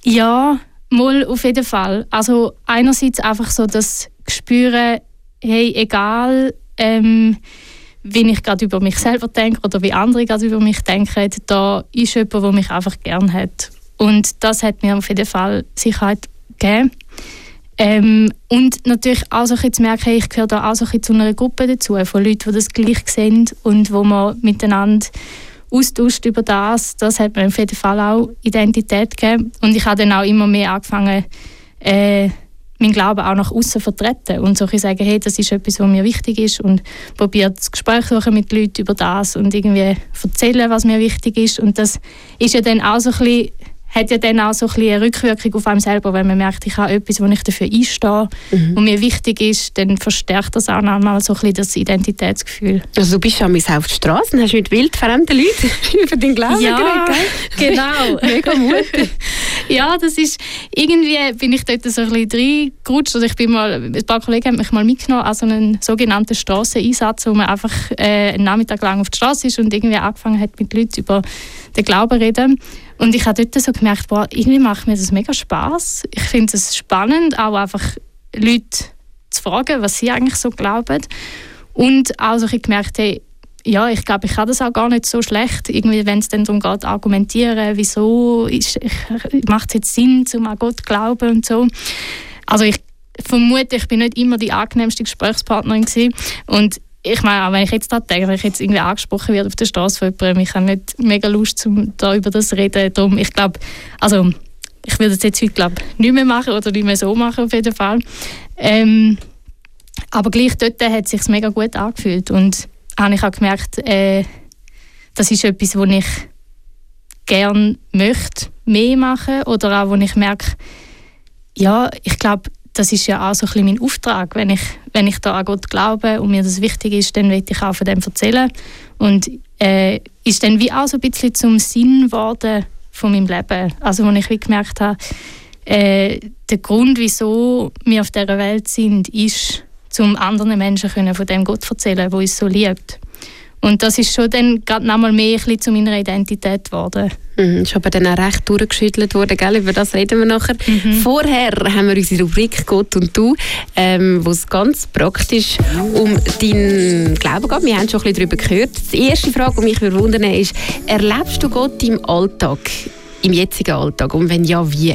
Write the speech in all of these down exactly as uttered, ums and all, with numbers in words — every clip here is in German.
Ja, mal auf jeden Fall. Also einerseits einfach so das Spüren, hey, egal ähm, wie ich gerade über mich selber denke oder wie andere gerade über mich denken, da ist jemand, der mich einfach gerne hat. Und das hat mir auf jeden Fall Sicherheit gegeben. Ähm, und natürlich auch so ein bisschen zu merken, hey, ich gehöre da auch so ein bisschen zu einer Gruppe dazu, von Leuten, die das gleich sehen und wo man miteinander austauscht über das. Das hat mir auf jeden Fall auch Identität gegeben. Und ich habe dann auch immer mehr angefangen, äh, meinen Glauben auch nach außen zu vertreten und so sagen, hey, das ist etwas, was mir wichtig ist und probiert das Gespräch suchen mit Leuten über das und irgendwie erzählen, was mir wichtig ist. Und das ist ja dann auch so ein bisschen, hat ja dann auch so ein bisschen eine Rückwirkung auf einen selber, wenn man merkt, ich habe etwas, wo ich dafür einstehe mhm. und mir wichtig ist, dann verstärkt das auch nochmal so ein bisschen das Identitätsgefühl. Also du bist schon mal auf der Straße und hast mit wildfremden Leuten über deinen Glauben ja, geredet, gell? Genau. Mega mutig. Ja, das ist, irgendwie bin ich dort so ein bisschen reingerutscht. Also ich bin mal, ein paar Kollegen haben mich mal mitgenommen an so einen sogenannten Strasseneinsatz, wo man einfach äh, einen Nachmittag lang auf der Straße ist und irgendwie angefangen hat, mit Leuten über den Glauben zu reden. Und ich habe dort so gemerkt, boah, irgendwie macht mir das mega Spass. Ich finde es spannend, auch einfach Leute zu fragen, was sie eigentlich so glauben. Und auch so gemerkt, hey, ja, ich glaube, ich kann das auch gar nicht so schlecht. Irgendwie, wenn es dann darum geht, argumentieren, wieso ist, ich, macht es jetzt Sinn, um an Gott zu glauben und so. Also ich vermute, ich bin nicht immer die angenehmste Gesprächspartnerin gewesen. Und ich meine, auch wenn ich jetzt da denke, wenn ich jetzt irgendwie angesprochen werde auf der Straße von jemandem, ich habe nicht mega Lust, um da über das zu reden. Darum, ich glaube, also ich würde das jetzt heute glaub, nicht mehr machen oder nicht mehr so machen auf jeden Fall. Ähm, aber gleich dort hat es sich mega gut angefühlt und habe ich auch gemerkt, äh, das ist etwas, wo ich gerne möchte, mehr machen oder auch, wo ich merke, ja, ich glaube, das ist ja auch so ein bisschen mein Auftrag. Wenn ich, wenn ich da an Gott glaube und mir das wichtig ist, dann will ich auch von dem erzählen. Und äh, ist dann wie auch so ein bisschen zum Sinn geworden von meinem Leben. Also, wo ich wie gemerkt habe, äh, der Grund, wieso wir auf dieser Welt sind, ist, um anderen Menschen können von dem Gott zu erzählen, der uns so liebt. Und das ist schon dann gerade noch mal mehr ein bisschen zu meiner Identität geworden. Mhm, ist aber dann auch recht durchgeschüttelt worden, gell? Über das reden wir nachher. Mhm. Vorher haben wir unsere Rubrik «Gott und du», ähm, wo es ganz praktisch um deinen Glauben geht. Wir haben schon ein bisschen darüber gehört. Die erste Frage, die mich wundern würde, ist, erlebst du Gott im Alltag, im jetzigen Alltag? Und wenn ja, wie?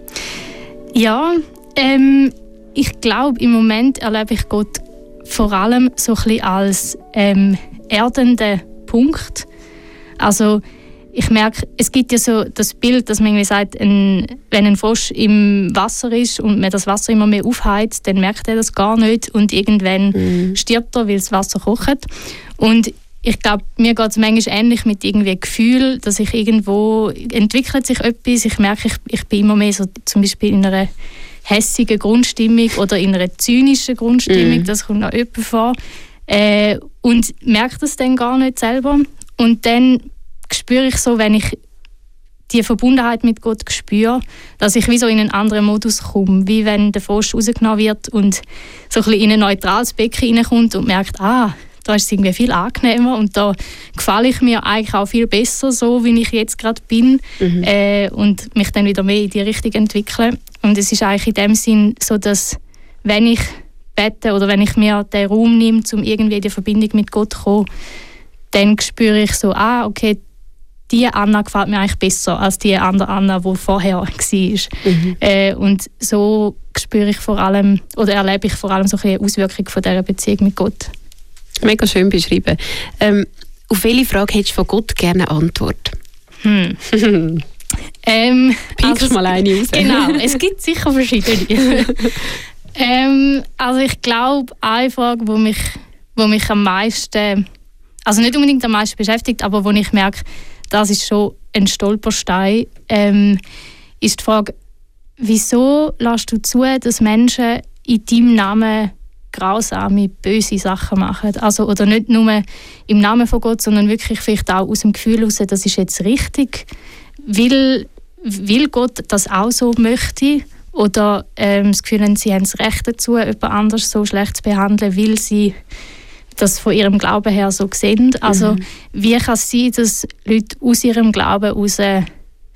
Ja, ähm, ich glaube, im Moment erlebe ich Gott vor allem so ein bisschen als ähm, erdenden Punkt. Also ich merke, es gibt ja so das Bild, dass man irgendwie sagt, ein, wenn ein Frosch im Wasser ist und man das Wasser immer mehr aufheizt, dann merkt er das gar nicht und irgendwann mhm. stirbt er, weil das Wasser kocht. Und ich glaube, mir geht es manchmal ähnlich mit irgendwie Gefühl, dass ich irgendwo entwickelt sich etwas. Ich merke, ich, ich bin immer mehr so zum Beispiel in einer hässigen Grundstimmung oder in einer zynischen Grundstimmung, mm. das kommt noch öppe vor. Äh, und merke das dann gar nicht selber. Und dann spüre ich so, wenn ich die Verbundenheit mit Gott spüre, dass ich wie so in einen anderen Modus komme, wie wenn der Frosch rausgenommen wird und so ein bisschen in ein neutrales Becken reinkommt und merkt, ah, da ist es irgendwie viel angenehmer und da gefalle ich mir eigentlich auch viel besser, so wie ich jetzt gerade bin mhm. äh, und mich dann wieder mehr in die Richtung entwickle. Und es ist eigentlich in dem Sinn so, dass wenn ich bete oder wenn ich mir den Raum nehme, um irgendwie in die Verbindung mit Gott zu kommen, dann spüre ich so, ah, okay, die Anna gefällt mir eigentlich besser als die andere Anna, die vorher war. Mhm. Äh, und so spüre ich vor allem, oder erlebe ich vor allem so eine Auswirkung von dieser Beziehung mit Gott. Mega schön beschrieben. Ähm, auf welche Frage hättest du von Gott gerne eine Antwort? Hm. ähm, Pickst also, mal eine raus. Genau, es gibt sicher verschiedene. ähm, also ich glaube, eine Frage, die mich, wo mich am meisten, also nicht unbedingt am meisten beschäftigt, aber wo ich merke, das ist schon ein Stolperstein, ähm, ist die Frage, wieso lässt du zu, dass Menschen in deinem Namen grausame, böse Sachen machen. Also, oder nicht nur im Namen von Gott, sondern wirklich vielleicht auch aus dem Gefühl heraus, das ist jetzt richtig. Will, will Gott das auch so möchte? Oder ähm, das Gefühl haben, sie haben das Recht dazu, jemand anders so schlecht zu behandeln, weil sie das von ihrem Glauben her so sehen. Also, mhm. wie kann es sein, dass Leute aus ihrem Glauben heraus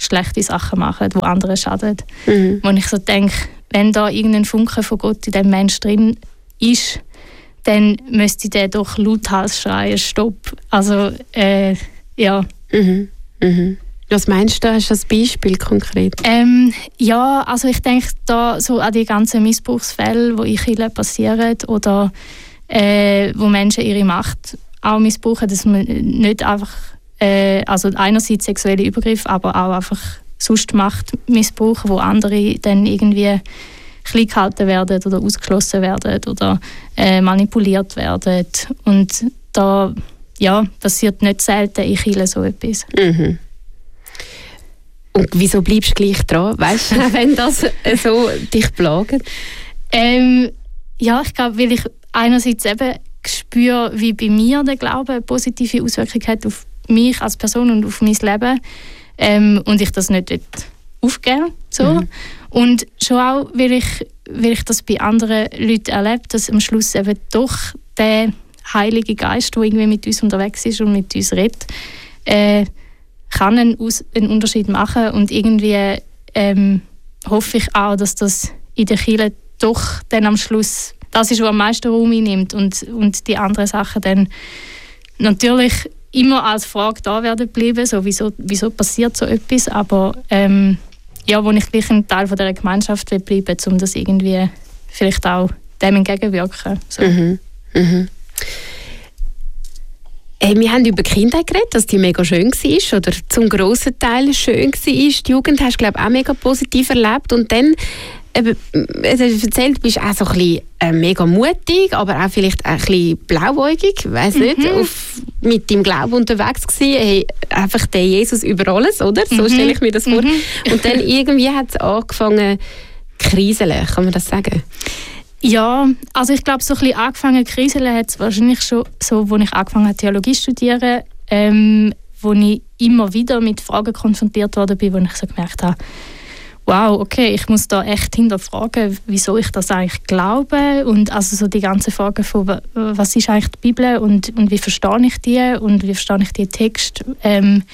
schlechte Sachen machen, die anderen schaden. Mhm. Wo ich so denke, wenn da irgendein Funke von Gott in diesem Mensch drin ist, dann müsste der doch lauthals schreien, Stopp. Also, äh, ja. Mhm. Mhm. Was meinst du, hast du als Beispiel konkret? Ähm, ja, also ich denke da so an die ganzen Missbrauchsfälle, die in Kirchen passieren oder äh, wo Menschen ihre Macht auch missbrauchen, dass man nicht einfach, äh, also einerseits sexuelle Übergriffe, aber auch einfach sonst Macht missbrauchen, wo andere dann irgendwie klein gehalten werden oder ausgeschlossen werden oder äh, manipuliert werden. Und da ja, passiert nicht selten in Kirchen so etwas. Mhm. Und wieso bleibst du gleich dran? Weißt du, wenn das so dich plagt? Ähm, ja, ich glaube, weil ich einerseits eben spüre, wie bei mir der Glaube eine positive Auswirkung hat auf mich als Person und auf mein Leben. Ähm, und ich das nicht aufgeben so. Mhm. Und schon auch, weil ich, weil ich das bei anderen Leuten erlebe, dass am Schluss eben doch der Heilige Geist, der irgendwie mit uns unterwegs ist und mit uns redet, äh, kann einen, Aus- einen Unterschied machen. Und irgendwie ähm, hoffe ich auch, dass das in der Kirche doch dann am Schluss das ist, was am meisten Raum einnimmt und, und die anderen Sachen dann natürlich immer als Frage da werden bleiben, so wieso, wieso passiert so etwas, aber ähm, ja, wo ich gleich ein Teil von dieser Gemeinschaft will bleiben, um das irgendwie vielleicht auch dem entgegenwirken. So. Mhm. Mhm. Hey, wir haben über die Kindheit geredet, dass die mega schön war oder zum grossen Teil schön war. Die Jugend hast du, glaube ich, auch mega positiv erlebt. Und dann, eben, es hast du erzählt, du bist auch so ein bisschen äh, mega mutig, aber auch vielleicht ein bisschen blauäugig, ich weiss nicht, Mhm. auf, mit deinem Glauben unterwegs gewesen. Hey, einfach der Jesus über alles, oder? So Mhm. stelle ich mir das vor. Mhm. Und dann irgendwie hat es angefangen zu kriseln, kann man das sagen? Ja, also ich glaube, so ein bisschen angefangen zu kriseln hat es wahrscheinlich schon so, als ich angefangen habe, Theologie zu studieren, ähm, wo ich immer wieder mit Fragen konfrontiert worden bin, wo ich so gemerkt habe, wow, okay, ich muss da echt hinterfragen, wieso ich das eigentlich glaube und also so die ganzen Fragen von, was ist eigentlich die Bibel und, und wie verstehe ich die und wie verstehe ich die Texte, ähm,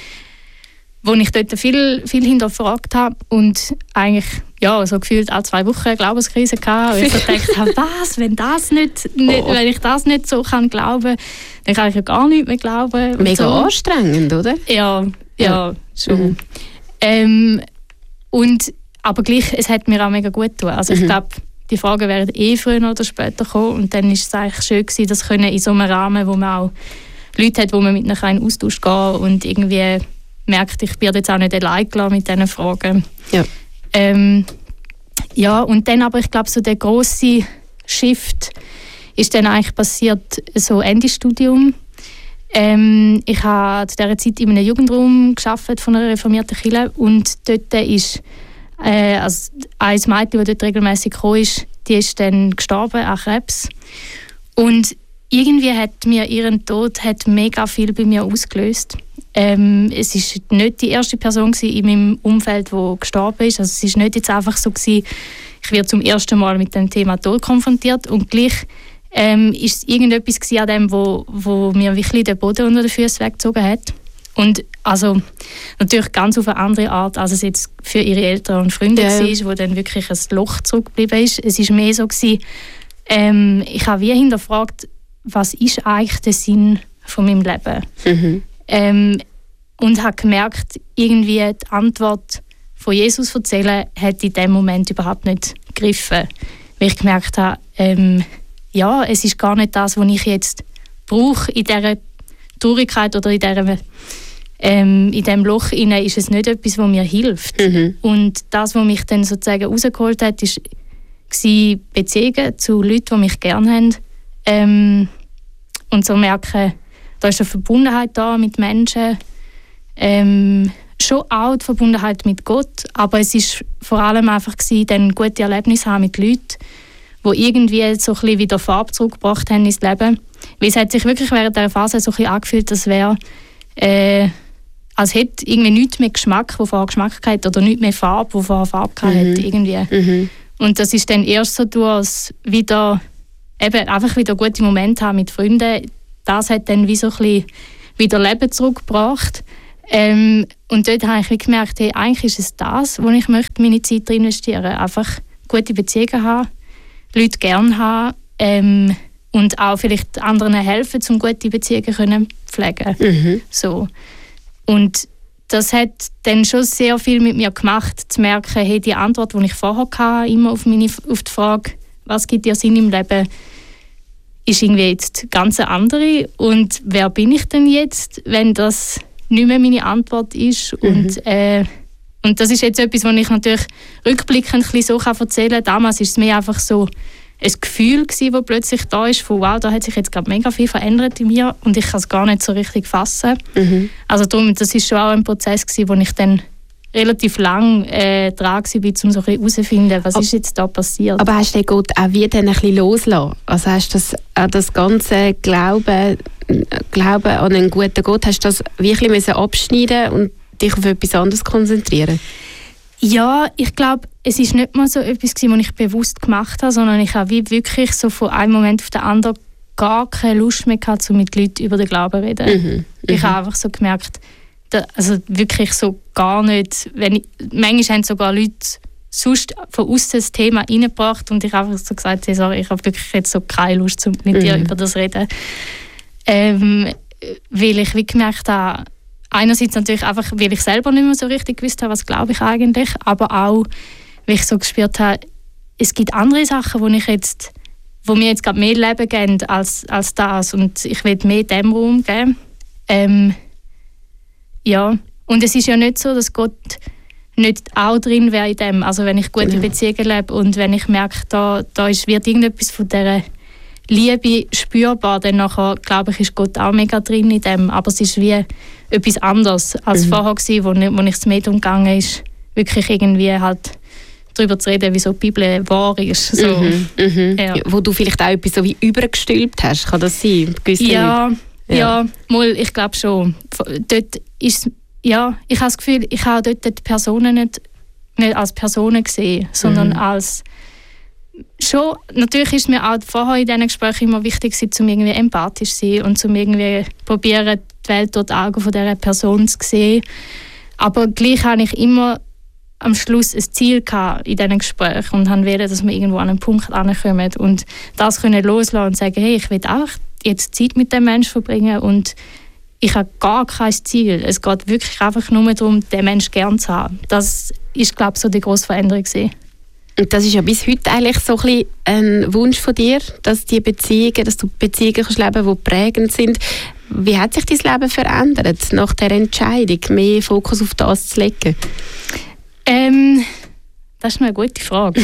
wo ich dort viel, viel hinterfragt habe und eigentlich ja, so gefühlt alle zwei Wochen eine Glaubenskrise hatte. Und ich so gedacht habe, was, wenn, das nicht, nicht, Oh. wenn ich das nicht so kann glauben, dann kann ich ja gar nichts mehr glauben. Und Mega so. anstrengend, oder? Ja, ja, Ja. schon. Mhm. Ähm, und, aber gleich, es hat mir auch mega gut getan. Also ich Mhm. glaube, die Fragen werden eh früher oder später kommen und dann ist es eigentlich schön gewesen, das können in so einem Rahmen, wo man auch Leute hat, wo man mit ihnen in Austausch gehen kann und irgendwie merkt, ich werde jetzt auch nicht allein gelassen mit diesen Fragen. Ja. Ähm, ja, und dann aber, ich glaube, so der grosse Shift ist dann eigentlich passiert, so Ende Studium. Ähm, ich habe zu dieser Zeit in einem Jugendraum gearbeitet von einer reformierten Kirche und dort ist äh, also ein Mädchen, das dort regelmäßig kam, ist, die ist dann gestorben an Krebs. Und irgendwie hat mir ihren Tod hat mega viel bei mir ausgelöst. Ähm, es war nicht die erste Person in meinem Umfeld, die gestorben ist. Also es war nicht jetzt einfach so gewesen, ich werde zum ersten Mal mit dem Thema Tod konfrontiert und gleich ähm, ist es irgendetwas gewesen an dem, wo, wo mir wirklich den Boden unter den Füßen weggezogen hat. Und also natürlich ganz auf eine andere Art, als es jetzt für ihre Eltern und Freunde Ja, ja. war, wo dann wirklich ein Loch zurückgeblieben ist. Es war mehr so gewesen, ähm, ich habe wie hinterfragt, was ist eigentlich der Sinn von meinem Leben? Mhm. Ähm, und habe gemerkt, irgendwie die Antwort von Jesus erzählen hat in dem Moment überhaupt nicht gegriffen. Weil ich gemerkt habe, ähm, ja, es ist gar nicht das, was ich jetzt brauche in dieser Traurigkeit oder in diesem ähm, in diesem Loch hinein ist es nicht etwas, was mir hilft. Mhm. Und das, was mich dann sozusagen rausgeholt hat, ist, war Beziehungen zu Leuten, die mich gerne haben. Ähm, und so merken, da ist eine Verbundenheit da mit Menschen. Ähm, schon auch die Verbundenheit mit Gott, aber es ist vor allem einfach gewesen, dann gute Erlebnisse haben mit Leuten, die irgendwie so ein bisschen wieder Farbe zurückgebracht haben ins Leben. Weil es hat sich wirklich während dieser Phase so ein bisschen angefühlt, als wäre, äh, als hätte irgendwie nichts mehr Geschmack, wo vorher Geschmack hatte, oder nichts mehr Farbe, wo vorher Farbe Mhm. hatte, irgendwie. Mhm. Und das ist dann erst so durch, als wieder eben einfach wieder gute Momente haben mit Freunden. Das hat dann wie so ein bisschen wieder Leben zurückgebracht. Ähm, und dort habe ich gemerkt, hey, eigentlich ist es das, wo ich möchte meine Zeit investieren möchte. Einfach gute Beziehungen haben, Leute gerne haben ähm, und auch vielleicht anderen helfen, um gute Beziehungen können pflegen. Mhm. So. Und das hat dann schon sehr viel mit mir gemacht, zu merken, hey, die Antwort, die ich vorher hatte, immer auf, meine, auf die Frage, was gibt dir Sinn im Leben, ist irgendwie jetzt ganz andere. Und wer bin ich denn jetzt, wenn das nicht mehr meine Antwort ist? Mhm. Und, äh, und das ist jetzt etwas, was ich natürlich rückblickend ein bisschen so erzählen kann. Damals war es mir einfach so ein Gefühl gewesen, das plötzlich da ist, von wow, da hat sich jetzt gerade mega viel verändert in mir und ich kann es gar nicht so richtig fassen. Mhm. Also darum, das war schon auch ein Prozess gewesen, wo ich dann relativ lang äh, dran war, um so herauszufinden, was aber, ist jetzt da passiert. Aber hast du den Gott auch wie dann ein bisschen losgelassen? Also hast du das, auch das ganze Glauben, Glauben an einen guten Gott, hast du das wirklich abschneiden und dich auf etwas anderes konzentrieren? Ja, ich glaube, es ist nicht mal so etwas, was ich bewusst gemacht habe, sondern ich habe wie wirklich so von einem Moment auf den anderen gar keine Lust mehr gehabt, um mit Leuten über den Glauben zu reden. Mhm, ich habe einfach so gemerkt, da, also wirklich so gar nicht. Wenn ich, manchmal haben sogar Leute sonst von außen das Thema reingebracht und ich habe einfach so gesagt, hey, sorry, ich habe wirklich jetzt so keine Lust, um mit mhm. dir über das zu reden. Ähm, weil ich wie gemerkt habe, einerseits natürlich einfach, weil ich selber nicht mehr so richtig gewusst habe, was glaube ich eigentlich, aber auch, weil ich so gespürt habe, es gibt andere Sachen, wo ich jetzt, wo mir jetzt gerade mehr Leben geben als, als das und ich will mehr dem Raum geben. Ähm, ja, und es ist ja nicht so, dass Gott nicht auch drin wäre in dem. Also wenn ich gute ja. Beziehungen lebe und wenn ich merke, da, da ist, wird irgendetwas von dieser Liebe spürbar, dann nachher, glaube ich, ist Gott auch mega drin in dem. Aber es ist wie etwas anderes als mhm. vorher gewesen, wo, wo ich das Medium gegangen ist, wirklich irgendwie halt darüber zu reden, wieso die Bibel wahr ist. So. Mhm, mhm. Ja. Wo du vielleicht auch etwas so wie übergestülpt hast, kann das sein? Ja, ja, ja, mal, ich glaube schon. Dort ist, ja, ich habe das Gefühl, ich habe dort die Personen nicht, nicht als Personen gesehen, sondern mhm. als schon, natürlich ist mir auch vorher in diesen Gesprächen immer wichtig, um irgendwie empathisch zu sein und um irgendwie probieren, die Welt durch die Augen von dieser Person zu sehen. Aber gleich habe ich immer am Schluss ein Ziel gehabt in diesen Gesprächen und wollte, dass wir irgendwo an einen Punkt ankommen und das können loslassen und sagen, hey, ich will auch jetzt Zeit mit dem Menschen verbringen und ich habe gar kein Ziel. Es geht wirklich einfach nur darum, den Menschen gerne zu haben. Das ist, glaube ich, so die grosse Veränderung gewesen. Und das ist ja bis heute eigentlich so ein bisschen ein Wunsch von dir, dass die Beziehungen, dass du Beziehungen kannst leben, die prägend sind. Wie hat sich dein Leben verändert nach der Entscheidung, mehr Fokus auf das zu legen? Ähm, das ist eine gute Frage.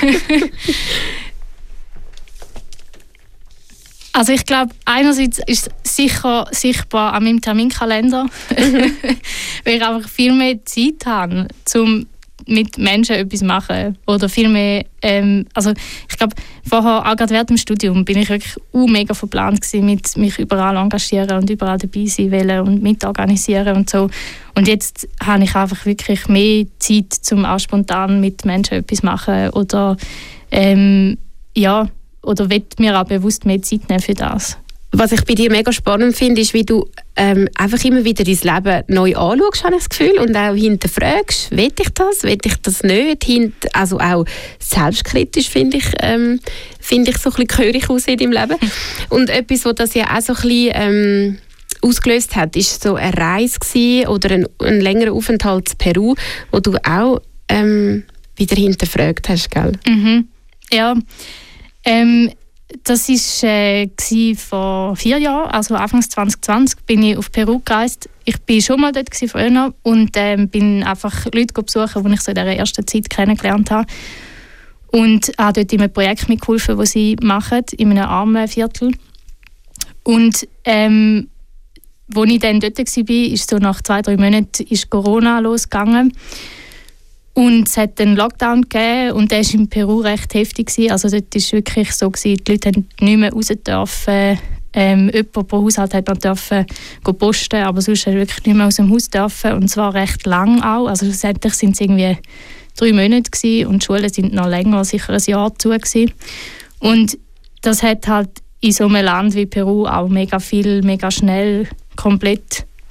Also ich glaube, einerseits ist es sicher sichtbar an meinem Terminkalender, weil ich einfach viel mehr Zeit habe, um mit Menschen etwas machen oder viel mehr, ähm, also ich glaube, vorher, auch gerade während dem Studium, bin ich wirklich uh, mega verplant gewesen, mit mich überall engagieren und überall dabei sein wollen und mitorganisieren und so. Und jetzt habe ich einfach wirklich mehr Zeit, um auch spontan mit Menschen etwas machen oder ähm, ja, oder will mir auch bewusst mehr Zeit nehmen für das. Was ich bei dir mega spannend finde, ist, wie du ähm, einfach immer wieder dein Leben neu anschaust, habe ich das Gefühl, und auch hinterfragst, will ich das, will ich das nicht? Hint, also auch selbstkritisch, finde ich, ähm, finde ich so ein bisschen gehörig aus in deinem Leben. Und etwas, was das ja auch so ein bisschen ähm, ausgelöst hat, ist so eine Reise gewesen, oder ein, ein längerer Aufenthalt in Peru, wo du auch ähm, wieder hinterfragt hast, gell? Mhm. Ja, ähm, das war äh, vor vier Jahren, also Anfang zwanzig zwanzig, bin ich auf Peru gereist. Ich war schon mal dort früher und ähm, bin einfach Leute besuchen, die ich so in dieser ersten Zeit kennengelernt habe. Und habe dort in einem Projekt mitgeholfen, das sie machen, in einem armen Viertel. Und ähm, als ich dann dort war, ist so nach zwei, drei Monaten ist Corona losgegangen. Und es hat einen Lockdown gegeben und der war in Peru recht heftig. Also dort war es wirklich so, die Leute durften nicht mehr raus dürfen. Ähm, jemand pro Haushalt hat noch dürfen posten, aber sonst wirklich nicht mehr aus dem Haus dürfen. Und zwar recht lang auch. Also schlussendlich waren es irgendwie drei Monate gewesen und die Schulen sind noch länger, sicher ein Jahr zu gewesen. Und das hat halt in so einem Land wie Peru auch mega viel, mega schnell komplett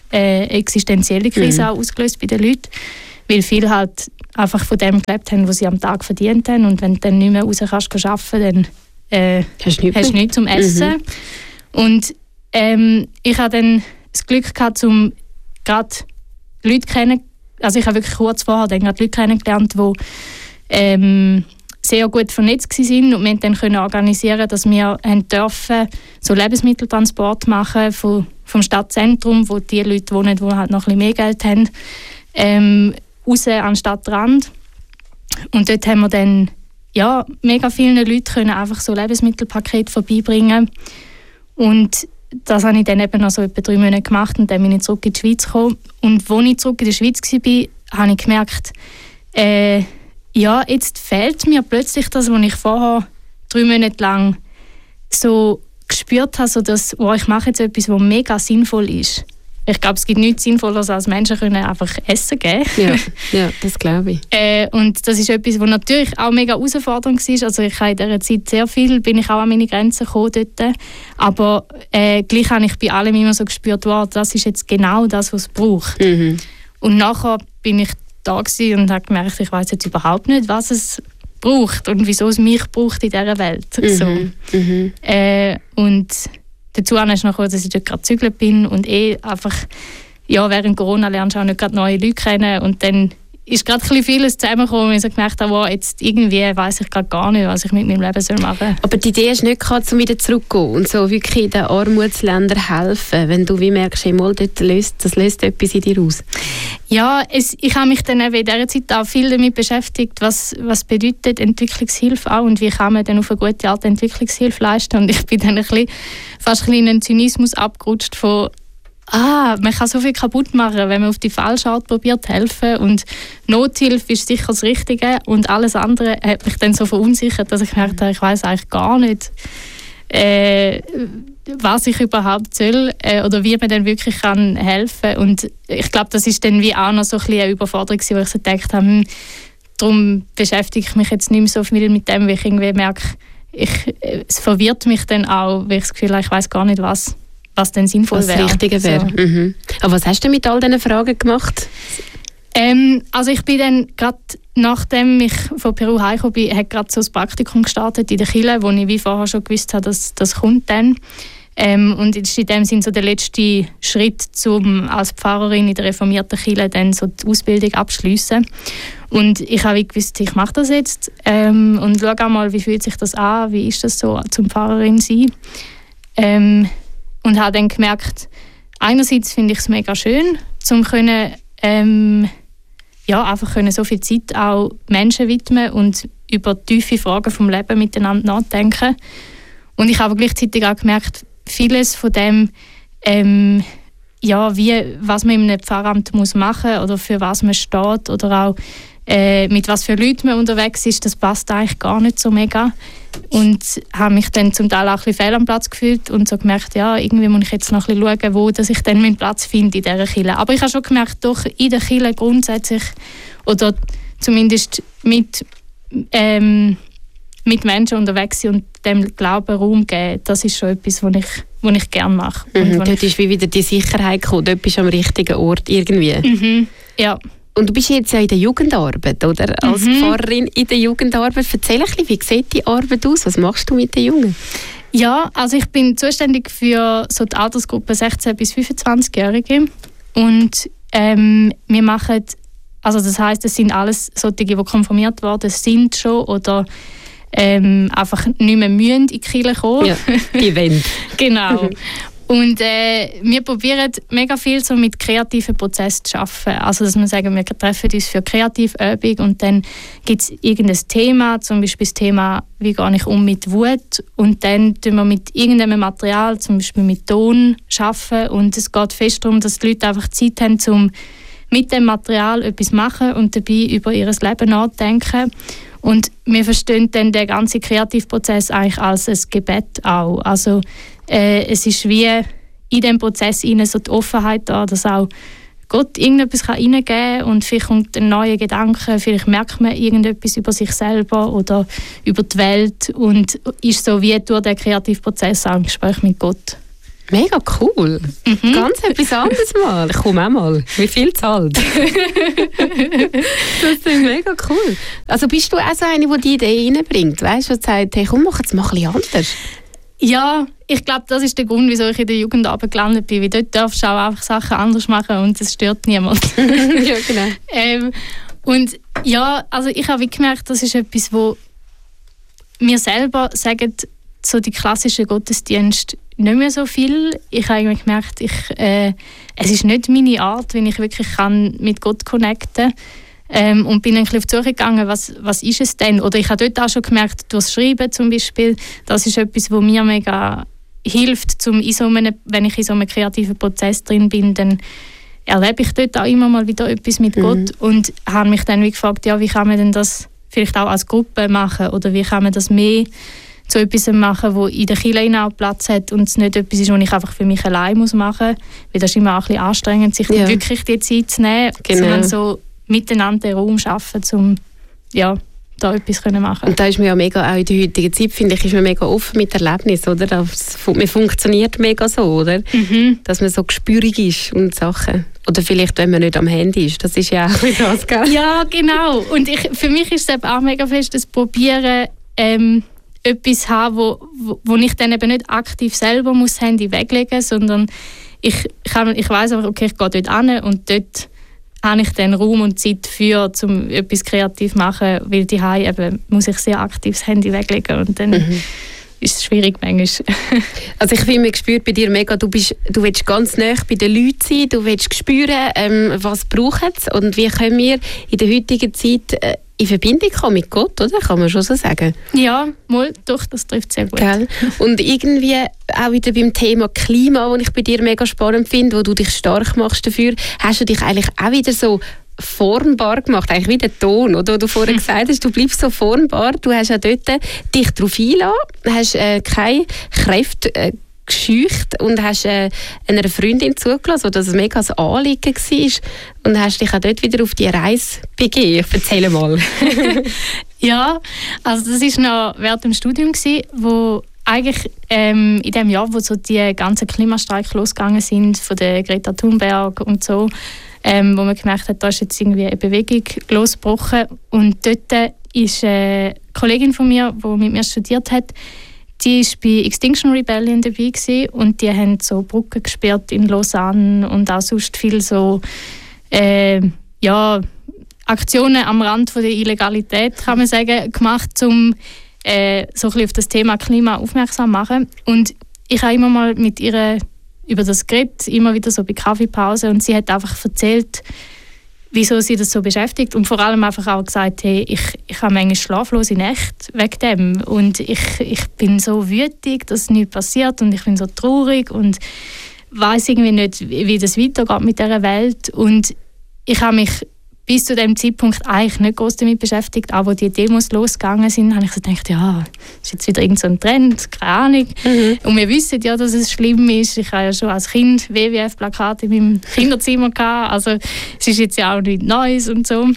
äh, existenzielle Krise mhm. auch ausgelöst bei den Leuten, weil viele halt einfach von dem gelebt haben, was sie am Tag verdient haben, und wenn du dann nicht mehr raus kannst arbeiten, dann äh, hast du nichts, nichts zum Essen. Mhm. Und ähm, ich hatte dann das Glück gehabt, um gerade Leute kennen, also ich habe wirklich kurz vorher dann gerade Leute kennengelernt, die ähm, sehr gut vernetzt waren, und wir dann können organisieren, dass wir haben dürfen so Lebensmitteltransport machen vom, vom Stadtzentrum, wo die Leute wohnen, die halt noch ein bisschen mehr Geld haben, ähm, raus an den Stadtrand. Und dort haben wir dann ja, mega vielen Leuten können einfach so Lebensmittelpakete vorbeibringen. Und das habe ich dann eben noch so etwa drei Monate gemacht, und dann bin ich zurück in die Schweiz gekommen. Und als ich zurück in der Schweiz war, habe ich gemerkt, äh, ja, jetzt fehlt mir plötzlich das, was ich vorher drei Monate lang so gespürt habe, so dass, oh, ich mache jetzt etwas, was mega sinnvoll ist. Ich glaube, es gibt nichts Sinnvolleres, als Menschen können einfach Essen geben. Ja, ja, das glaube ich. äh, und das ist etwas, was natürlich auch mega herausfordernd war. Also ich habe in dieser Zeit sehr viel, bin ich auch an meine Grenzen gekommen dort. Aber äh, gleich habe ich bei allem immer so gespürt, wow, das ist jetzt genau das, was es braucht. Mhm. Und nachher bin ich da gewesen und habe gemerkt, ich weiß jetzt überhaupt nicht, was es braucht und wieso es mich braucht in dieser Welt. Mhm. So. Mhm. Äh, und dazu ist noch, dass ich dort gerade gezügelt bin und eh einfach, ja, während Corona lernst du auch nicht gerade neue Leute kennen, und dann ist gerade ein bisschen vieles zusammengekommen, und ich so gemerkt habe, wow, jetzt irgendwie weiss ich gerade gar nicht, was ich mit meinem Leben soll machen soll. Aber die Idee ist nicht gehabt, um wieder zurückzugehen und so wirklich in den Armutsländern helfen, wenn du wie merkst, mal, dort löst, das löst etwas in dir aus? Ja, es, ich habe mich dann eben in dieser Zeit auch viel damit beschäftigt, was, was bedeutet Entwicklungshilfe auch und wie kann man dann auf eine gute Art Entwicklungshilfe leisten. Und ich bin dann ein bisschen, fast ein bisschen in einen Zynismus abgerutscht von ah, man kann so viel kaputt machen, wenn man auf die falsche Art probiert zu helfen. Und Nothilfe ist sicher das Richtige. Und alles andere hat mich dann so verunsichert, dass ich gemerkt habe, ich weiss eigentlich gar nicht, äh, was ich überhaupt soll äh, oder wie man dann wirklich kann helfen kann. Und ich glaube, das ist dann wie auch noch so ein bisschen eine Überforderung, wo ich so gedacht habe, hm, darum beschäftige ich mich jetzt nicht mehr so viel mit dem, weil ich irgendwie merke, ich, es verwirrt mich dann auch, weil ich das Gefühl habe, ich weiss gar nicht, was was denn sinnvoll wäre. Was Richtige wäre. So. Mhm. Aber was hast du mit all diesen Fragen gemacht? Ähm, also ich bin dann gerade, nachdem ich von Peru heimgekommen bin, hat gerade so ein Praktikum gestartet in der Kirche, wo ich wie vorher schon gewusst habe, dass das kommt dann. Ähm, und das ist in dem Sinne so der letzte Schritt, um als Pfarrerin in der reformierten Kirche dann so die Ausbildung abzuschliessen. Und ich habe gewusst, ich mache das jetzt ähm, und schaue auch mal, wie fühlt sich das an, wie ist das so zum Pfarrerin sein. Ähm, Und habe dann gemerkt, einerseits finde ich es mega schön, um können, ähm, ja, einfach können so viel Zeit auch Menschen widmen und über tiefe Fragen vom Leben miteinander nachdenken. Und ich habe gleichzeitig auch gemerkt, vieles von dem, ähm, ja, wie, was man in einem Pfarramt muss machen oder für was man steht oder auch äh, mit was für Leuten man unterwegs ist, das passt eigentlich gar nicht so mega. Und habe mich dann zum Teil auch ein bisschen fehl am Platz gefühlt und so gemerkt, ja, irgendwie muss ich jetzt noch ein bisschen schauen, wo dass ich dann meinen Platz finde in dieser Kirche. Aber ich habe schon gemerkt, doch in der Kirche grundsätzlich oder zumindest mit, ähm, mit Menschen unterwegs sind und dem Glauben Raum geben, das ist schon etwas, was ich, was ich gerne mache. Mhm, dort ist wie wieder die Sicherheit gekommen, dort bist du am richtigen Ort irgendwie. Mhm, ja. Und du bist jetzt ja in der Jugendarbeit, oder? Als mhm. Pfarrerin in der Jugendarbeit. Erzähl ein bisschen, wie sieht die Arbeit aus? Was machst du mit den Jungen? Ja, also ich bin zuständig für so die Altersgruppe sechzehn bis fünfundzwanzig-Jährige. Und ähm, wir machen, also das heisst, es sind alles solche, die konfirmiert worden sind schon oder ähm, einfach nicht mehr müssen in die Kirche kommen. Ja, die wollen. Genau. Und äh, wir probieren mega viel so mit kreativen Prozessen zu arbeiten. Also dass wir sagen, wir treffen uns für Kreativübung und dann gibt es irgendein Thema, zum Beispiel das Thema, wie gehe ich um mit Wut, und dann tun wir mit irgendeinem Material, zum Beispiel mit Ton, arbeiten, und es geht fest darum, dass die Leute einfach Zeit haben, um mit dem Material etwas machen und dabei über ihr Leben nachdenken. Und wir verstehen dann den ganzen Kreativprozess eigentlich als ein Gebet auch. Also äh, es ist wie in diesem Prozess rein so die Offenheit da, dass auch Gott irgendetwas reingeben kann und vielleicht kommt ein neuer Gedanke, vielleicht merkt man irgendetwas über sich selber oder über die Welt und ist so wie durch den Kreativprozess auch im Gespräch mit Gott. Mega cool. Mhm. Ganz etwas anderes mal. Ich komme auch mal. Wie viel zahlt? Das ist mega cool. Also bist du auch so eine, die die Idee reinbringt? Weißt du, die sagt, hey, komm, mach jetzt mal ein bisschen anders. Ja, ich glaube, das ist der Grund, wieso ich in der Jugendarbeit gelandet bin. Weil dort darfst du auch einfach Sachen anders machen und es stört niemand. Ja, genau. ähm, und ja, also ich habe gemerkt, das ist etwas, wo mir selber sagen, so die klassischen Gottesdienste nicht mehr so viel. Ich habe gemerkt, ich, äh, es ist nicht meine Art, wenn ich wirklich kann mit Gott connecten kann. Ähm, und bin ein bisschen auf die Suche gegangen, was, was ist es denn? Oder ich habe dort auch schon gemerkt, durch das Schreiben zum Beispiel, das ist etwas, was mir mega hilft, zum in so einem, wenn ich in so einem kreativen Prozess drin bin, dann erlebe ich dort auch immer mal wieder etwas mit mhm. Gott und habe mich dann wie gefragt, ja, wie kann man denn das vielleicht auch als Gruppe machen oder wie kann man das mehr zu etwas machen, wo in der Kirche auch Platz hat und es nicht etwas ist, was ich einfach für mich allein muss machen muss. Weil das ist immer auch ein bisschen anstrengend, sich ja. wirklich die Zeit zu nehmen, genau. sondern so miteinander den Raum schaffen, um ja, da etwas zu machen. Und da ist man ja mega, auch in der heutigen Zeit, finde ich, ist man mega offen mit Erlebnissen, oder? Das, man funktioniert mega so, oder? Mhm. Dass man so gespürig ist und Sachen. Oder vielleicht, wenn man nicht am Handy ist. Das ist ja auch das, gell? Ja, genau. Und ich, für mich ist es eben auch mega fest, das Probieren, ähm, etwas haben, wo, wo, wo ich dann eben nicht aktiv selber muss das Handy weglegen muss, sondern ich, kann, ich weiss einfach, okay, ich gehe dort hin und dort habe ich dann Raum und Zeit für, um etwas kreativ zu machen, weil die eben muss ich sehr aktiv das Handy weglegen und dann mhm. ist es schwierig manchmal. Also ich finde, man spürt bei dir mega, du, bist, du willst ganz nah bei den Leuten sein, du willst spüren, ähm, was brauchen sie und wie können wir in der heutigen Zeit äh, in Verbindung kommen mit Gott, oder? Kann man schon so sagen. Ja, mal, doch, das trifft sehr gut. Gell? Und irgendwie auch wieder beim Thema Klima, das ich bei dir mega spannend finde, wo du dich stark machst dafür, hast du dich eigentlich auch wieder so formbar gemacht, eigentlich wie der Ton, oder? Wo du vorher hm. gesagt hast, du bleibst so formbar, du hast auch dort dich darauf eingelassen, hast äh, keine Kräfte äh, gescheucht und hast äh, einer Freundin zugelassen, wo das mega ein Anliegen war und hast dich auch dort wieder auf die Reise begeben. Erzähl mal. Ja, also das war noch während dem Studium, wo eigentlich ähm, in dem Jahr, wo so die ganzen Klimastreiks losgegangen sind, von der Greta Thunberg und so, ähm, wo man gemerkt hat, da ist jetzt irgendwie eine Bewegung losgebrochen und dort ist eine Kollegin von mir, die mit mir studiert hat, die war bei Extinction Rebellion dabei gewesen, und die haben so Brücken gesperrt in Lausanne und auch sonst viel so äh, ja, Aktionen am Rand von der Illegalität, kann man sagen, gemacht, um äh, so ein bisschen auf das Thema Klima aufmerksam zu machen. Und ich habe immer mal mit ihr über das geredet, immer wieder so bei Kaffeepause, und sie hat einfach erzählt, wieso sie das so beschäftigt, und vor allem einfach auch gesagt, hey, ich, ich habe manchmal schlaflose Nächte wegen dem und ich, ich bin so wütig, dass nichts passiert und ich bin so traurig und weiss irgendwie nicht, wie das weitergeht mit dieser Welt, und ich habe mich bis zu dem Zeitpunkt eigentlich nicht groß damit beschäftigt, aber als die Demos losgegangen sind, habe ich so gedacht, ja, das ist jetzt wieder irgend so ein Trend, keine Ahnung. Mhm. Und wir wissen ja, dass es schlimm ist. Ich habe ja schon als Kind W W F-Plakate in meinem Kinderzimmer gehabt, also es ist jetzt ja auch nichts Neues und so.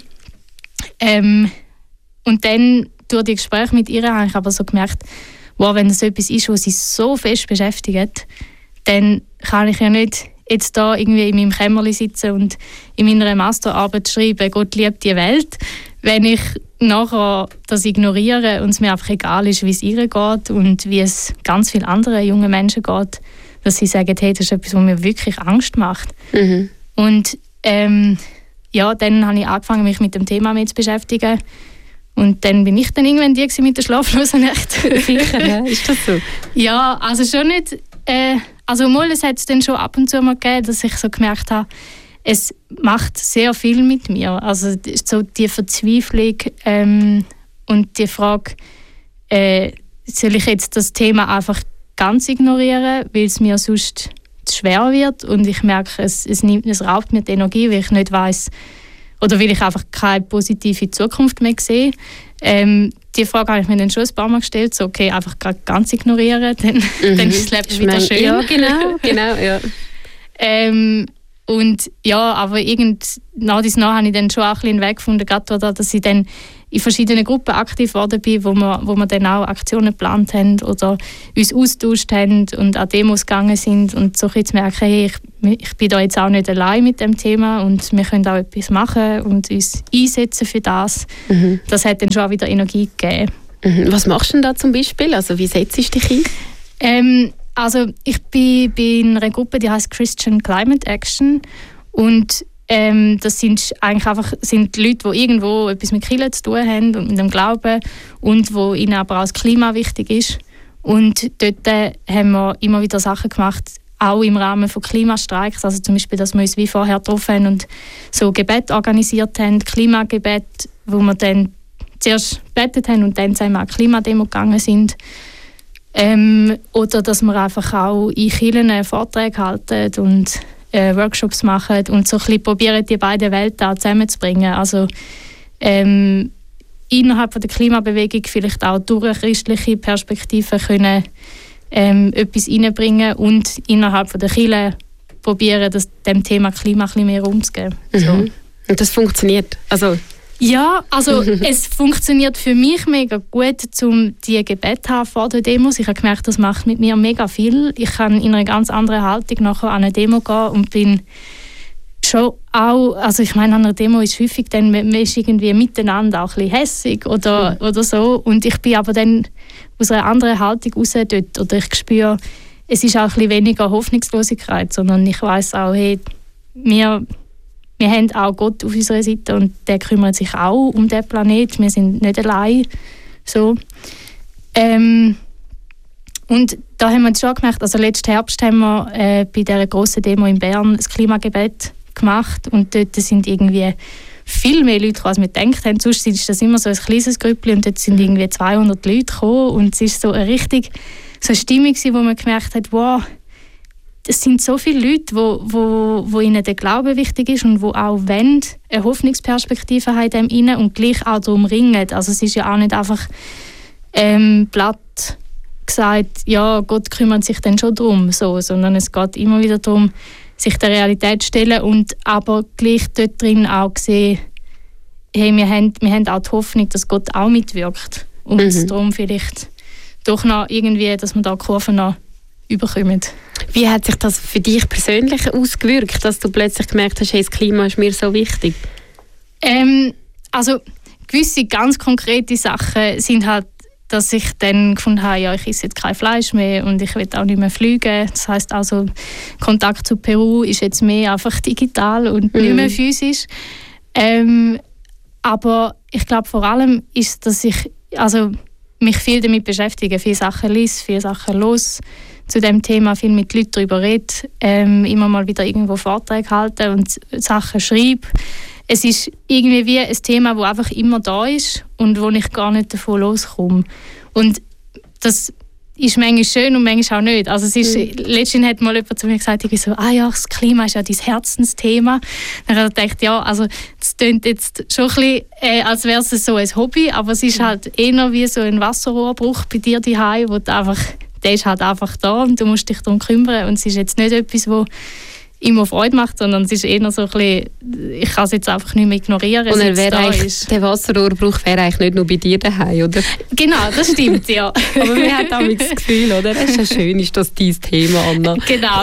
Ähm, und dann, durch die Gespräche mit ihr, habe ich aber so gemerkt, wow, wenn das etwas ist, was sie so fest beschäftigt, dann kann ich ja nicht jetzt da irgendwie in meinem Kämmerlein sitzen und in meiner Masterarbeit schreiben, Gott liebt die Welt, wenn ich nachher das ignoriere und es mir einfach egal ist, wie es ihr geht und wie es ganz vielen anderen jungen Menschen geht, dass sie sagen, hey, das ist etwas, was mir wirklich Angst macht. Mhm. Und ähm, ja, dann habe ich angefangen, mich mit dem Thema mehr zu beschäftigen. Und dann bin ich dann irgendwann die mit der schlaflosen Nacht. Sicher, ja? Ist das so? Ja, also schon nicht... Äh, Also mal, es hat es dann schon ab und zu mal gegeben, dass ich so gemerkt habe, es macht sehr viel mit mir. Also so die Verzweiflung ähm, und die Frage, äh, soll ich jetzt das Thema einfach ganz ignorieren, weil es mir sonst zu schwer wird, und ich merke, es, es, nimmt, es raubt mir die Energie, weil ich nicht weiss, oder weil ich einfach keine positive Zukunft mehr sehe. Ähm, die Frage habe ich mir dann schon ein paar Mal gestellt, so okay, einfach ganz ignorieren, dann, mhm. dann ist das Leben wieder schön. Ja, genau, genau, ja. ähm, Und ja, aber irgend nach dies nach habe ich dann schon auch ein bisschen einen Weg gefunden, gerade dass ich dann in verschiedenen Gruppen aktiv geworden bin, wo wir, wo wir dann auch Aktionen geplant haben oder uns austauscht haben und an Demos gegangen sind und so ein zu merken, hey, ich, ich bin da jetzt auch nicht allein mit dem Thema und wir können auch etwas machen und uns einsetzen für das. Mhm. Das hat dann schon auch wieder Energie gegeben. Mhm. Was machst du denn da zum Beispiel? Also wie setzt du dich ein? Ähm, also ich bin, bin in einer Gruppe, die heißt Christian Climate Action und ähm, das sind eigentlich einfach sind Leute, die irgendwo etwas mit Kirche zu tun haben und mit dem Glauben und wo ihnen aber auch das Klima wichtig ist. Und dort äh, haben wir immer wieder Sachen gemacht, auch im Rahmen von Klimastreiks, also zum Beispiel, dass wir uns wie vorher getroffen haben und so Gebet organisiert haben, Klimagebet, wo wir dann zuerst gebetet haben und dann sind wir an die Klimademo gegangen sind. Ähm, oder dass wir einfach auch in Kirchen Vorträge halten und äh, Workshops machen und so ein bisschen probieren, die beiden Welten auch zusammenzubringen. Also ähm, innerhalb von der Klimabewegung vielleicht auch durch christliche Perspektiven können ähm, etwas reinbringen und innerhalb von der Kirche probieren, das, dem Thema Klima ein bisschen mehr Raum zu geben. Mhm. So. Und das funktioniert? Also ja, also es funktioniert für mich mega gut, um die Gebete zu haben vor der Demos. Ich habe gemerkt, das macht mit mir mega viel. Ich kann in einer ganz anderen Haltung nachher an eine Demo gehen und bin schon auch, also ich meine, an einer Demo ist häufig dann, man ist irgendwie miteinander auch ein bisschen hässig oder, mhm. oder so. Und ich bin aber dann aus einer anderen Haltung raus dort. Oder ich spüre, es ist auch ein bisschen weniger Hoffnungslosigkeit, sondern ich weiss auch, hey, wir... Wir haben auch Gott auf unserer Seite und der kümmert sich auch um den Planeten. Wir sind nicht allein. So. Ähm, und da haben wir schon gemerkt, also letzten Herbst haben wir äh, bei dieser grossen Demo in Bern das Klimagebet gemacht und dort sind irgendwie viel mehr Leute gekommen, als wir gedacht haben. Sonst ist das immer so ein kleines Grüppchen und dort sind irgendwie zweihundert Leute gekommen und es war so eine richtig so eine Stimmung, wo man gemerkt hat, wow, es sind so viele Leute, wo, wo, wo ihnen der Glaube wichtig ist und wo auch wollen, eine Hoffnungsperspektive haben in dem und gleich auch darum ringen. Also es ist ja auch nicht einfach ähm, platt gesagt, ja, Gott kümmert sich dann schon darum, so, sondern es geht immer wieder darum, sich der Realität zu stellen und aber gleich dort drin auch sehen, hey, wir haben, wir haben auch die Hoffnung, dass Gott auch mitwirkt und mhm. darum vielleicht doch noch irgendwie, dass wir da Kurven noch überkommen. Wie hat sich das für dich persönlich ausgewirkt, dass du plötzlich gemerkt hast, hey, das Klima ist mir so wichtig? Ähm, also gewisse ganz konkrete Sachen sind halt, dass ich dann gefunden habe, ja, ich esse jetzt kein Fleisch mehr und ich will auch nicht mehr fliegen. Das heisst also, Kontakt zu Peru ist jetzt mehr einfach digital und mhm. nicht mehr physisch. Ähm, aber ich glaube vor allem ist, dass ich also mich viel damit beschäftige, viele Sachen lese, viele Sachen los zu dem Thema, viel mit Leuten darüber rede, ähm, immer mal wieder irgendwo Vorträge halte und Sachen schreibe. Es ist irgendwie wie ein Thema, das einfach immer da ist und wo ich gar nicht davon loskomme. Und das ist manchmal schön und manchmal auch nicht. Also es ist, mhm. letztens hat mal jemand zu mir gesagt, ich so, ah ja, das Klima ist ja dein Herzensthema. Dann habe ich gedacht, ja, also das klingt jetzt schon ein bisschen, äh, als wäre es so ein Hobby, aber es ist halt eher wie so ein Wasserrohrbruch bei dir daheim, wo du einfach, der ist halt einfach da und du musst dich darum kümmern. Und es ist jetzt nicht etwas, wo immer Freude macht, sondern es ist eher so ein bisschen, ich kann es jetzt einfach nicht mehr ignorieren. Und er wäre eigentlich, der Wasserrohrbruch wäre eigentlich nicht nur bei dir daheim, oder? Genau, das stimmt, ja. Aber man hat auch das Gefühl, oder? Es ist ja schön, ist das dein Thema, Anna. Genau.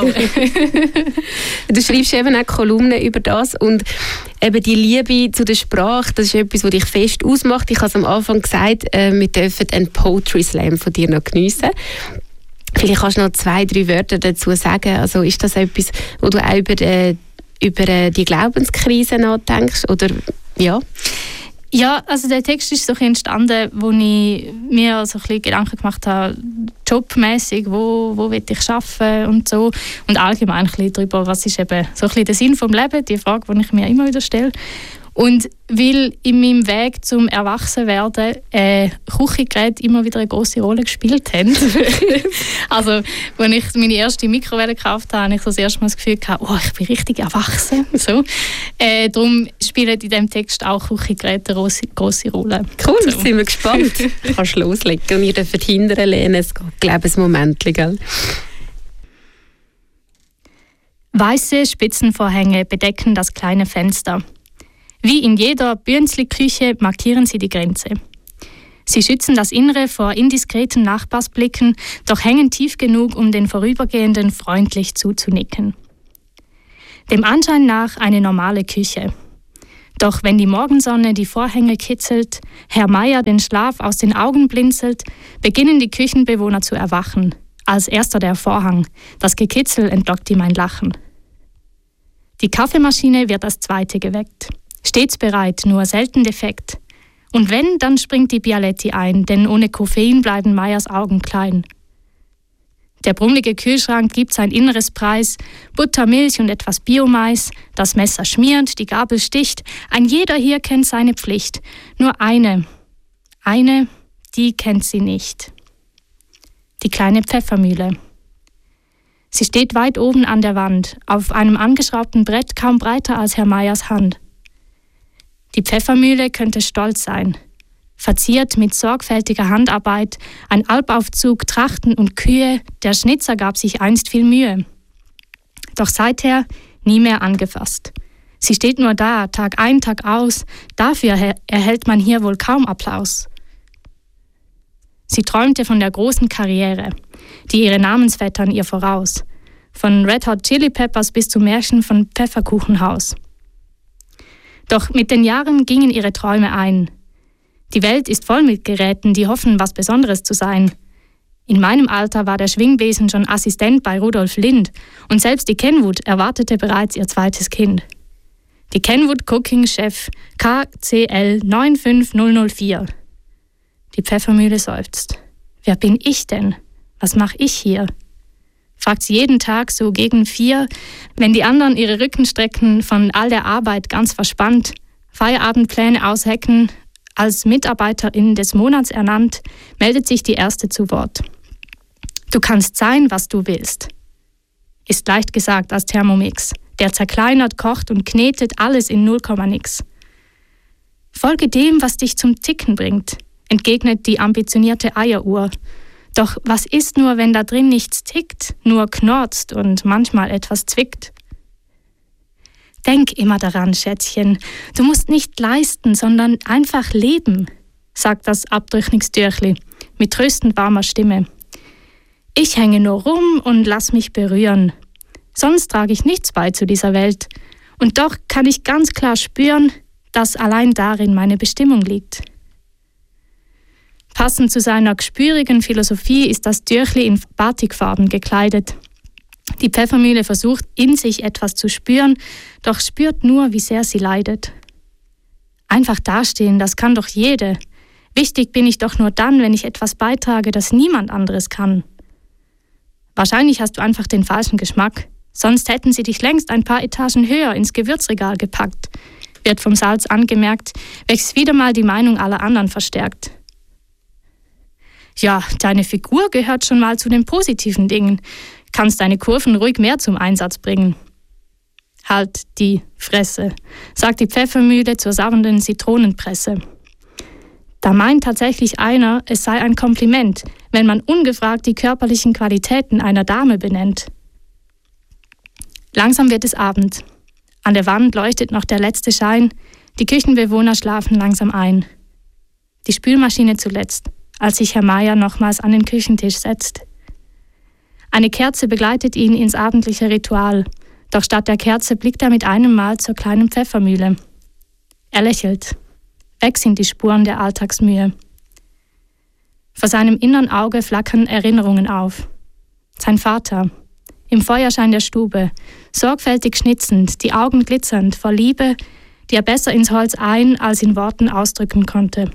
Du schreibst eben auch Kolumnen über das und eben die Liebe zu der Sprache, das ist etwas, was dich fest ausmacht. Ich habe es am Anfang gesagt, äh, wir dürfen einen Poetry Slam von dir noch geniessen. Vielleicht kannst du noch zwei, drei Wörter dazu sagen. Also ist das etwas, wo du auch über, äh, über die Glaubenskrise nachdenkst? Oder, ja? Ja, also der Text ist so entstanden, wo ich mir so ein bisschen Gedanken gemacht habe, jobmäßig, wo, wo will ich arbeiten und so. Und allgemein ein bisschen darüber, was ist eben so ein bisschen der Sinn vom Leben, die Frage, die ich mir immer wieder stelle. Und weil in meinem Weg zum Erwachsenwerden äh, Küchengeräte immer wieder eine grosse Rolle gespielt haben. Also, als ich meine erste Mikrowelle gekauft habe, habe ich so das erste Mal das Gefühl gehabt, oh, ich bin richtig erwachsen. So. Äh, darum spielen in diesem Text auch Küchengeräte eine grosse, grosse Rolle. Cool, so. Sind wir gespannt. Du kannst loslegen und ihr dürft hinterher lehnen. Es geht, glaube ich, ein Moment. Gell? Weiße Spitzenvorhänge bedecken das kleine Fenster. Wie in jeder Bürnsli-Küche markieren sie die Grenze. Sie schützen das Innere vor indiskreten Nachbarsblicken, doch hängen tief genug, um den Vorübergehenden freundlich zuzunicken. Dem Anschein nach eine normale Küche. Doch wenn die Morgensonne die Vorhänge kitzelt, Herr Meier den Schlaf aus den Augen blinzelt, beginnen die Küchenbewohner zu erwachen. Als erster der Vorhang, das Gekitzel entlockt ihm ein Lachen. Die Kaffeemaschine wird als zweite geweckt. Stets bereit, nur selten defekt. Und wenn, dann springt die Bialetti ein, denn ohne Koffein bleiben Meiers Augen klein. Der brummelige Kühlschrank gibt sein Inneres preis, Butter, Milch und etwas Biomais, das Messer schmiert, die Gabel sticht, ein jeder hier kennt seine Pflicht. Nur eine, eine, die kennt sie nicht. Die kleine Pfeffermühle. Sie steht weit oben an der Wand, auf einem angeschraubten Brett kaum breiter als Herr Meiers Hand. Die Pfeffermühle könnte stolz sein. Verziert mit sorgfältiger Handarbeit, ein Albaufzug, Trachten und Kühe, der Schnitzer gab sich einst viel Mühe. Doch seither nie mehr angefasst. Sie steht nur da, Tag ein, Tag aus, dafür erhält man hier wohl kaum Applaus. Sie träumte von der großen Karriere, die ihre Namensvettern ihr voraus, von Red Hot Chili Peppers bis zu Märchen von Pfefferkuchenhaus. Doch mit den Jahren gingen ihre Träume ein. Die Welt ist voll mit Geräten, die hoffen, was Besonderes zu sein. In meinem Alter war der Schwingbesen schon Assistent bei Rudolf Lind und selbst die Kenwood erwartete bereits ihr zweites Kind. Die Kenwood Cooking Chef K C L neun fünf null null vier. Die Pfeffermühle seufzt. Wer bin ich denn? Was mache ich hier? Fragt sie jeden Tag so gegen vier, wenn die anderen ihre Rücken strecken, von all der Arbeit ganz verspannt, Feierabendpläne aushecken, als Mitarbeiterin des Monats ernannt, meldet sich die Erste zu Wort. Du kannst sein, was du willst. Ist leicht gesagt als Thermomix, der zerkleinert, kocht und knetet alles in null Komma nix. Folge dem, was dich zum Ticken bringt, entgegnet die ambitionierte Eieruhr. Doch was ist nur, wenn da drin nichts tickt, nur knorzt und manchmal etwas zwickt? Denk immer daran, Schätzchen, du musst nicht leisten, sondern einfach leben, sagt das Abtrüchnigsdürchli mit tröstend warmer Stimme. Ich hänge nur rum und lass mich berühren. Sonst trage ich nichts bei zu dieser Welt. Und doch kann ich ganz klar spüren, dass allein darin meine Bestimmung liegt. Passend zu seiner gespürigen Philosophie ist das Dürchli in Batikfarben gekleidet. Die Pfeffermühle versucht, in sich etwas zu spüren, doch spürt nur, wie sehr sie leidet. Einfach dastehen, das kann doch jede. Wichtig bin ich doch nur dann, wenn ich etwas beitrage, das niemand anderes kann. Wahrscheinlich hast du einfach den falschen Geschmack. Sonst hätten sie dich längst ein paar Etagen höher ins Gewürzregal gepackt, wird vom Salz angemerkt, welches wieder mal die Meinung aller anderen verstärkt. Ja, deine Figur gehört schon mal zu den positiven Dingen. Kannst deine Kurven ruhig mehr zum Einsatz bringen. Halt die Fresse, sagt die Pfeffermühle zur sauernden Zitronenpresse. Da meint tatsächlich einer, es sei ein Kompliment, wenn man ungefragt die körperlichen Qualitäten einer Dame benennt. Langsam wird es Abend. An der Wand leuchtet noch der letzte Schein. Die Küchenbewohner schlafen langsam ein. Die Spülmaschine zuletzt, als sich Herr Meier nochmals an den Küchentisch setzt. Eine Kerze begleitet ihn ins abendliche Ritual, doch statt der Kerze blickt er mit einem Mal zur kleinen Pfeffermühle. Er lächelt. Weg sind die Spuren der Alltagsmühe. Vor seinem inneren Auge flackern Erinnerungen auf. Sein Vater, im Feuerschein der Stube, sorgfältig schnitzend, die Augen glitzernd vor Liebe, die er besser ins Holz ein- als in Worten ausdrücken konnte.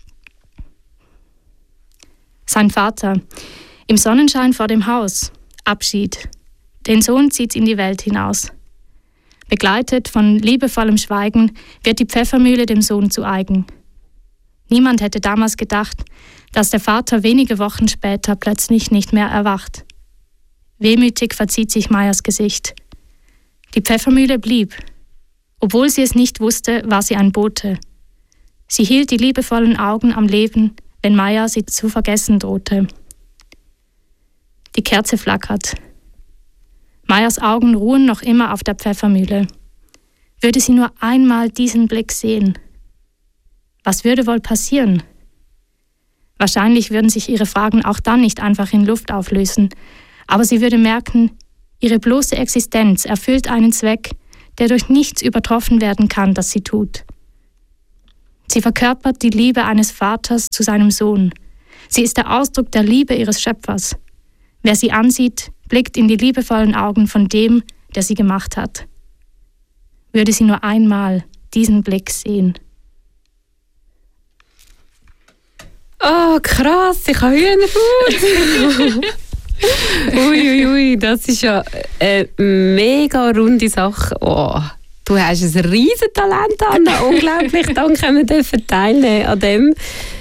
Sein Vater, im Sonnenschein vor dem Haus, Abschied. Den Sohn zieht in die Welt hinaus. Begleitet von liebevollem Schweigen wird die Pfeffermühle dem Sohn zu eigen. Niemand hätte damals gedacht, dass der Vater wenige Wochen später plötzlich nicht mehr erwacht. Wehmütig verzieht sich Meiers Gesicht. Die Pfeffermühle blieb. Obwohl sie es nicht wusste, war sie ein Bote. Sie hielt die liebevollen Augen am Leben, wenn Meier sie zu vergessen drohte. Die Kerze flackert. Meyers Augen ruhen noch immer auf der Pfeffermühle. Würde sie nur einmal diesen Blick sehen. Was würde wohl passieren? Wahrscheinlich würden sich ihre Fragen auch dann nicht einfach in Luft auflösen, aber sie würde merken, ihre bloße Existenz erfüllt einen Zweck, der durch nichts übertroffen werden kann, das sie tut. Sie verkörpert die Liebe eines Vaters zu seinem Sohn. Sie ist der Ausdruck der Liebe ihres Schöpfers. Wer sie ansieht, blickt in die liebevollen Augen von dem, der sie gemacht hat. Würde sie nur einmal diesen Blick sehen. Oh, krass, ich habe Hühnerhaut. Uiuiui, ui, ui, das ist ja eine mega runde Sache. Oh, du hast ein riesen Talent, Anna. Unglaublich, danke, wir dürfen teilnehmen an dem.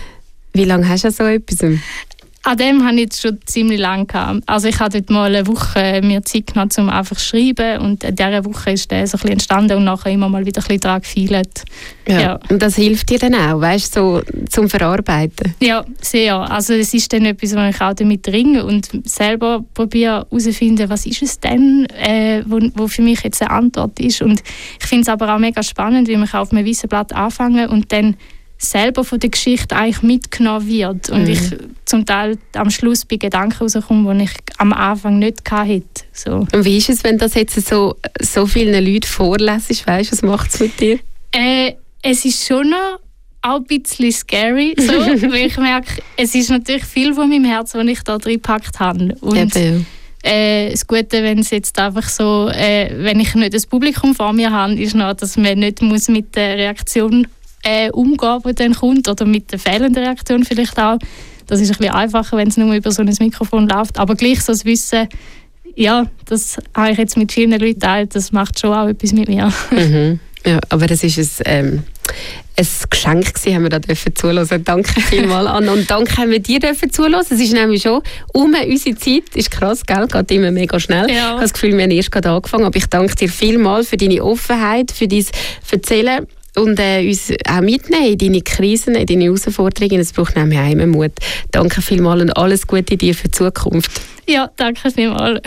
Wie lange hast du so etwas? An dem habe ich jetzt schon ziemlich lange gehabt. Also ich habe dort mal eine Woche mir Zeit genommen, um einfach zu schreiben. Und in dieser Woche ist der so ein bisschen entstanden und nachher immer mal wieder ein bisschen daran gefeilt. Ja. Ja. Und das hilft dir dann auch, weißt du, so zum Verarbeiten? Ja, sehr. Also es ist dann etwas, wo ich auch damit ringe und selber probiere herauszufinden, was ist es denn, äh, wo, wo für mich jetzt eine Antwort ist. Und ich finde es aber auch mega spannend, wie man auf einem weißen Blatt anfangen und dann selber von der Geschichte eigentlich mitgenommen wird. Und mhm. ich zum Teil am Schluss bei Gedanken rauskomme, die ich am Anfang nicht hatte. So. Und wie ist es, wenn das jetzt so, so vielen Leuten vorlässt? Weißt du, was macht es mit dir? Äh, es ist schon noch auch ein bisschen scary, so, weil ich merke, es ist natürlich viel von meinem Herzen, was ich da drin gepackt habe. Und äh, das Gute, wenn es jetzt einfach so, äh, wenn ich nicht das Publikum vor mir habe, ist noch, dass man nicht muss mit der Reaktion Äh, umgehen, die dann kommt, oder mit der fehlenden Reaktion vielleicht auch. Das ist ein bisschen einfacher, wenn es nur über so ein Mikrofon läuft. Aber gleich so das Wissen, ja, das habe ich jetzt mit vielen Leuten geteilt, das macht schon auch etwas mit mir. Mhm. Ja, aber das ist ein, ähm, ein Geschenk gewesen, haben wir da dürfen zuhören. Danke vielmals, Anna. Und danke haben wir dir dürfen zuhören. Es ist nämlich schon um unsere Zeit. Ist krass, gell? Geht immer mega schnell. Ja. Ich habe das Gefühl, wir haben erst gerade angefangen. Aber ich danke dir vielmals für deine Offenheit, für dein Erzählen. Und äh, uns auch mitnehmen in deine Krisen, in deine Herausforderungen. Es braucht nämlich auch immer Mut. Danke vielmals und alles Gute dir für die Zukunft. Ja, danke vielmals.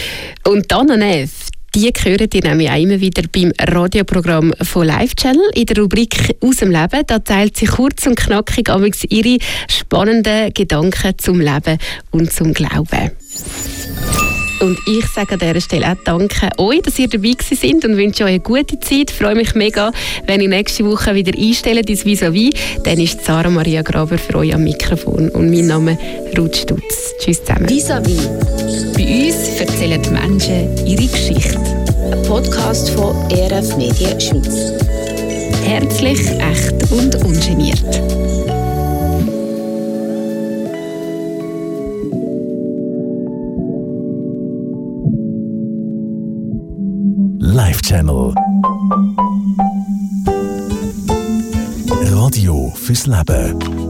Und dann Neff, die hören ihr nämlich auch immer wieder beim Radioprogramm von Live Channel in der Rubrik «Aus dem Leben». Da teilt sie kurz und knackig ihre spannenden Gedanken zum Leben und zum Glauben. Und ich sage an dieser Stelle auch danke euch, dass ihr dabei seid und wünsche euch eine gute Zeit. Ich freue mich mega, wenn ihr nächste Woche wieder einstellt ins Vis-à-vis. Dann ist Sarah Maria Graber für euch am Mikrofon. Und mein Name ist Ruth Stutz. Tschüss zusammen. Vis-à-vis. Bei uns erzählen die Menschen ihre Geschichte. Ein Podcast von E R F Medien Schweiz. Herzlich, echt und ungeniert. Live Channel. Radio fürs Leben.